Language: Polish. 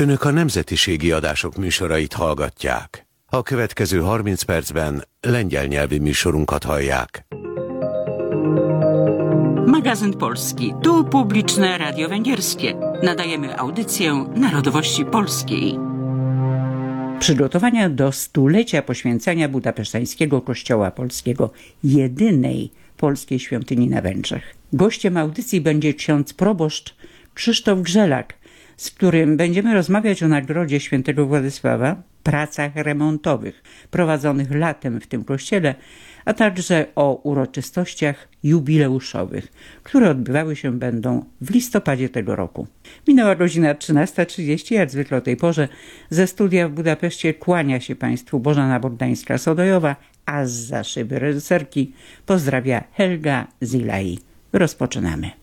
Önök a nemzetiségi adások műsorait hallgatják. A következő 30 percben lengyel nyelvi műsorunkat hallják. Magazyn Polski. Tu publiczne radio węgierskie. Nadajemy audycję narodowości polskiej. Przygotowania do stulecia poświęcenia budapesztańskiego Kościoła Polskiego, jedynej polskiej świątyni na Węgrzech. Gościem audycji będzie ksiądz proboszcz Krzysztof Grzelak, z którym będziemy rozmawiać o nagrodzie świętego Władysława, pracach remontowych prowadzonych latem w tym kościele, a także o uroczystościach jubileuszowych, które odbywały się będą w listopadzie tego roku. Minęła godzina 13:30, jak zwykle o tej porze ze studia w Budapeszcie kłania się Państwu Bożena Bogdańska-Sodojowa, a zza szyby reżyserki pozdrawia Helga Zilai. Rozpoczynamy.